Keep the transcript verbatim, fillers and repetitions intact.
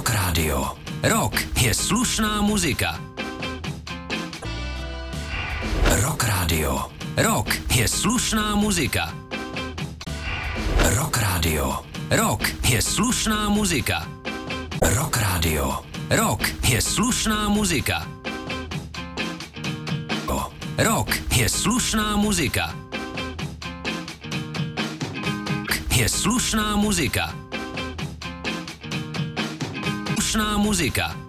Rock Radio. Rock je slušná muzika. Rock Radio. Rock je slušná muzika. Rock Radio. Rock je slušná muzika. Rock Radio. Rock je slušná muzika. Rock je slušná muzika. Je slušná muzika. Slušná muzika.